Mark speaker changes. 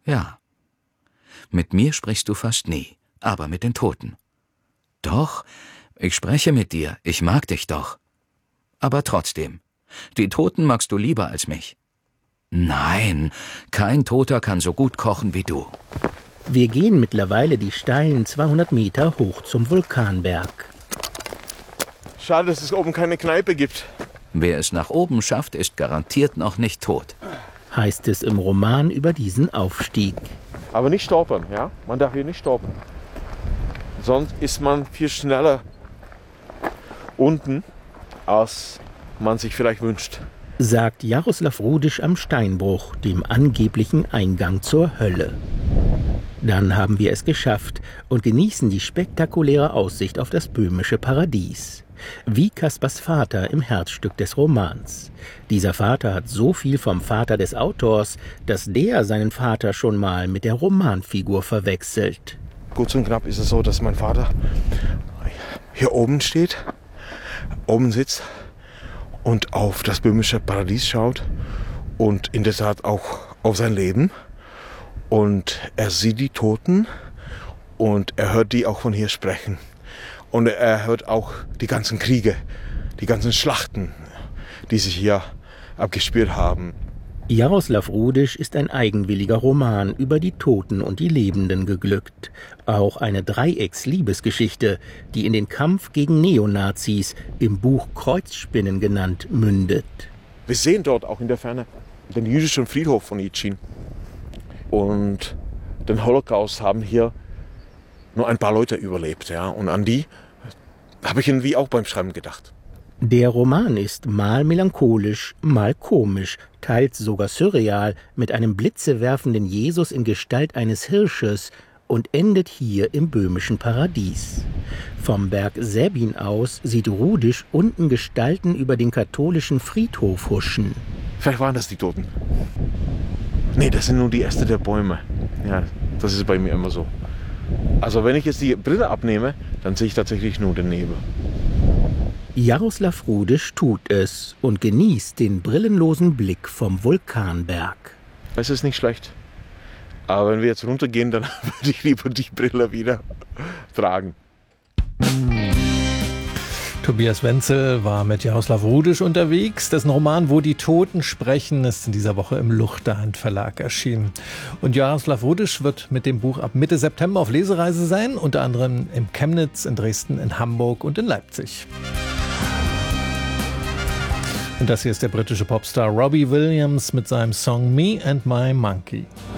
Speaker 1: Ja. Mit mir sprichst du fast nie, aber mit den Toten. Doch, ich spreche mit dir, ich mag dich doch. Aber trotzdem, die Toten magst du lieber als mich. Nein, kein Toter kann so gut kochen wie du.
Speaker 2: Wir gehen mittlerweile die steilen 200 Meter hoch zum Vulkanberg.
Speaker 3: Schade, dass es oben keine Kneipe gibt.
Speaker 1: Wer es nach oben schafft, ist garantiert noch nicht tot.
Speaker 2: Heißt es im Roman über diesen Aufstieg.
Speaker 3: Aber nicht stolpern, ja? Man darf hier nicht stolpern. Sonst ist man viel schneller unten, als man sich vielleicht wünscht.
Speaker 2: Sagt Jaroslav Rudisch am Steinbruch, dem angeblichen Eingang zur Hölle. Dann haben wir es geschafft und genießen die spektakuläre Aussicht auf das böhmische Paradies. Wie Kaspars Vater im Herzstück des Romans. Dieser Vater hat so viel vom Vater des Autors, dass der seinen Vater schon mal mit der Romanfigur verwechselt.
Speaker 3: Kurz und knapp ist es so, dass mein Vater hier oben steht, oben sitzt und auf das böhmische Paradies schaut und in der Tat auch auf sein Leben. Und er sieht die Toten und er hört die auch von hier sprechen. Und er hört auch die ganzen Kriege, die ganzen Schlachten, die sich hier abgespielt haben.
Speaker 2: Jaroslav Rudisch ist ein eigenwilliger Roman über die Toten und die Lebenden geglückt. Auch eine Dreiecks-Liebesgeschichte, die in den Kampf gegen Neonazis, im Buch Kreuzspinnen genannt, mündet.
Speaker 3: Wir sehen dort auch in der Ferne den jüdischen Friedhof von Itschin. Und den Holocaust haben hier nur ein paar Leute überlebt. Ja? Und an die habe ich irgendwie auch beim Schreiben gedacht.
Speaker 2: Der Roman ist mal melancholisch, mal komisch, teils sogar surreal, mit einem blitzewerfenden Jesus in Gestalt eines Hirsches und endet hier im böhmischen Paradies. Vom Berg Säbin aus sieht Rudisch unten Gestalten über den katholischen Friedhof huschen.
Speaker 3: Vielleicht waren das die Toten. Nee, das sind nur die Äste der Bäume. Ja, das ist bei mir immer so. Also wenn ich jetzt die Brille abnehme, dann sehe ich tatsächlich nur den Nebel.
Speaker 2: Jaroslav Rudisch tut es und genießt den brillenlosen Blick vom Vulkanberg.
Speaker 3: Es ist nicht schlecht. Aber wenn wir jetzt runtergehen, dann würde ich lieber die Brille wieder tragen.
Speaker 4: Tobias Wenzel war mit Jaroslav Rudisch unterwegs. Dessen Roman Wo die Toten sprechen ist in dieser Woche im Luchterhand Verlag erschienen. Und Jaroslav Rudisch wird mit dem Buch ab Mitte September auf Lesereise sein, unter anderem in Chemnitz, in Dresden, in Hamburg und in Leipzig. Und das hier ist der britische Popstar Robbie Williams mit seinem Song Me and My Monkey.